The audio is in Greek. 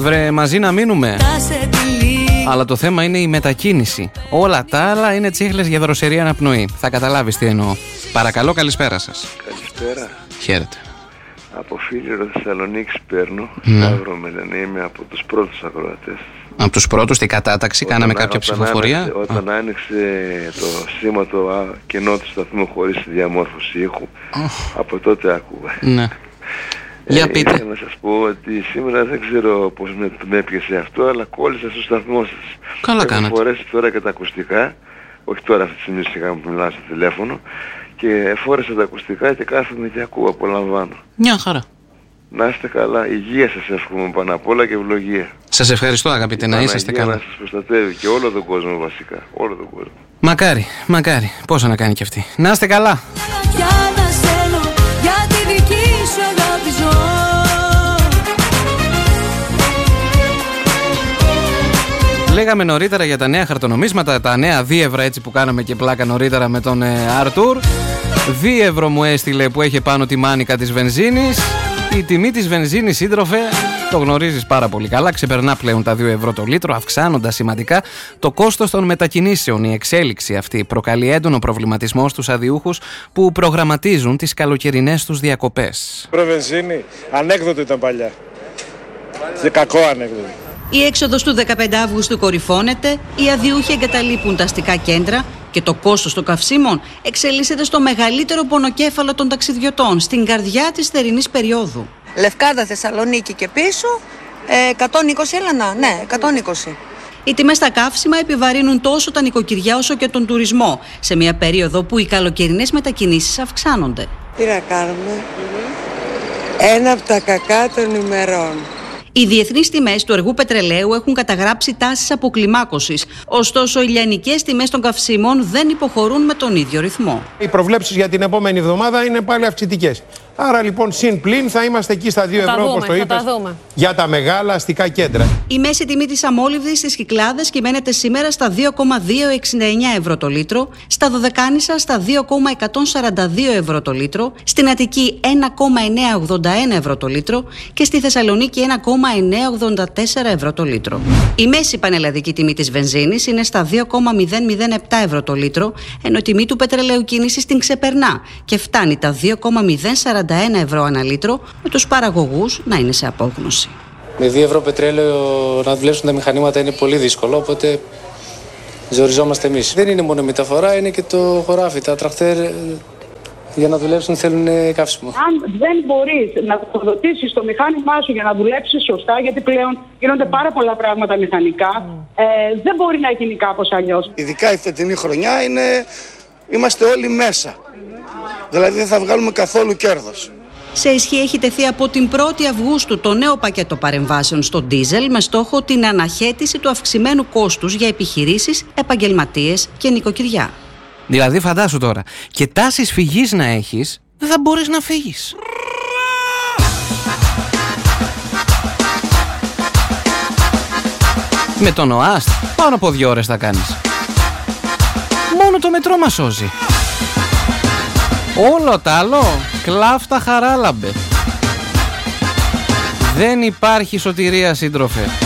Βρε, μαζί να μείνουμε. Αλλά το θέμα είναι η μετακίνηση. Όλα τα άλλα είναι τσίχλες για δροσερή αναπνοή. Θα καταλάβεις τι εννοώ. Παρακαλώ, καλησπέρα σας. Καλησπέρα. Χαίρετε. Από Φίλιρο Θεσσαλονίκης παίρνω. Σταύρο με λένε, είμαι από τους πρώτους ακροατές. Από τους πρώτους, στην κατάταξη, κάναμε κάποια ψηφοφορία. Όταν άνοιξε το σήμα το κενό του σταθμού χωρίς τη διαμόρφωση ήχου, από τότε άκουγα. Ναι. Για πείτε. Ήθελα να σας πω ότι σήμερα δεν ξέρω πώς με έπιασε αυτό, αλλά κόλλησα στο σταθμό σας. Καλά κάνατε. Έχω φορέσει τώρα και τα ακουστικά, όχι τώρα αυτή τη στιγμή σιγά που μιλάω στο τηλέφωνο, και φόρεσα τα ακουστικά και κάθομαι και ακούω, απολαμβάνω. Μια χαρά. Να είστε καλά, υγεία σας εύχομαι πάνω απ' όλα και ευλογία. Σας ευχαριστώ, αγαπητέ, να είσαστε καλά. Να σας προστατεύει και όλο τον κόσμο βασικά, όλο τον κόσμο. Μακάρι, μακάρι, πόσο να κάνει κι αυτή. Να είστε καλά. Λέγαμε νωρίτερα για τα νέα χαρτονομίσματα, τα νέα 2 ευρώ, έτσι που κάναμε και πλάκα νωρίτερα με τον Άρτουρ. 2 ευρώ μου έστειλε που έχει πάνω τη μάνικα της βενζίνης. Η τιμή της βενζίνης, σύντροφε, το γνωρίζεις πάρα πολύ καλά, ξεπερνά πλέον τα 2 ευρώ το λίτρο, αυξάνοντας σημαντικά το κόστος των μετακινήσεων. Η εξέλιξη αυτή προκαλεί έντονο προβληματισμό στους αδιούχους που προγραμματίζουν τις καλοκαιρινές τους διακοπές. Προβενζίνη, ανέκδοτο ήταν παλιά. Και κακό ανέκδοτο. Η έξοδος του 15 Αυγούστου κορυφώνεται, οι αδιούχοι εγκαταλείπουν τα αστικά κέντρα και το κόστος των καυσίμων εξελίσσεται στο μεγαλύτερο πονοκέφαλο των ταξιδιωτών στην καρδιά της θερινής περίοδου. Λευκάδα, Θεσσαλονίκη και πίσω, 120 Έλενα, ναι, 120. Οι τιμές στα καύσιμα επιβαρύνουν τόσο τα νοικοκυριά όσο και τον τουρισμό, σε μια περίοδο που οι καλοκαιρινές μετακινήσεις αυξάνονται. Τι να κάνουμε, ένα από τα κακά των ημερών. Οι διεθνείς τιμές του εργού πετρελαίου έχουν καταγράψει τάσεις αποκλιμάκωσης. Ωστόσο, οι λιανικές τιμές των καυσίμων δεν υποχωρούν με τον ίδιο ρυθμό. Οι προβλέψεις για την επόμενη εβδομάδα είναι πάλι αυξητικές. Άρα λοιπόν συν πλην θα είμαστε εκεί στα 2 ευρώ, όπως το είπες, για τα μεγάλα αστικά κέντρα. Η μέση τιμή της αμόλυβδης στις Κυκλάδες κυμαίνεται σήμερα στα 2,269 ευρώ το λίτρο, στα Δωδεκάνησα στα 2,142 ευρώ το λίτρο, στην Αττική 1,981 ευρώ το λίτρο και στη Θεσσαλονίκη 1,984 ευρώ το λίτρο. Η μέση πανελλαδική τιμή της βενζίνης είναι στα 2,007 ευρώ το λίτρο, ενώ η τιμή του πετρελαίου κίνησης την ξεπερνά και φτάνει τα 2,041 ευρώ ανά λίτρο, με τους παραγωγούς να είναι σε απόγνωση. Με 2 ευρώ πετρέλαιο να δουλέψουν τα μηχανήματα είναι πολύ δύσκολο, οπότε ζοριζόμαστε εμείς. Δεν είναι μόνο η μεταφορά, είναι και το χωράφι. Τα τρακτέρ για να δουλέψουν θέλουν καύσιμο. Αν δεν μπορείς να τροφοδοτήσεις το μηχάνημά σου για να δουλέψεις σωστά, γιατί πλέον γίνονται πάρα πολλά πράγματα μηχανικά, δεν μπορεί να γίνει κάπως αλλιώς. Ειδικά η φετινή χρονιά είμαστε όλοι μέσα. Δηλαδή δεν θα βγάλουμε καθόλου κέρδος. Σε ισχύ έχει τεθεί από την 1η Αυγούστου το νέο πακέτο παρεμβάσεων στο ντίζελ με στόχο την αναχέτηση του αυξημένου κόστους για επιχειρήσεις, επαγγελματίες και νοικοκυριά. Δηλαδή φαντάσου τώρα, και τάσεις φυγής να έχεις, δεν θα μπορείς να φύγεις. Με τον ΟΑΣΤ πάνω από 2 ώρες θα κάνεις. Μόνο το μετρό μας σώζει. Όλο τ' άλλο, κλάφτα χαράλαμπε. Δεν υπάρχει σωτηρία, σύντροφε.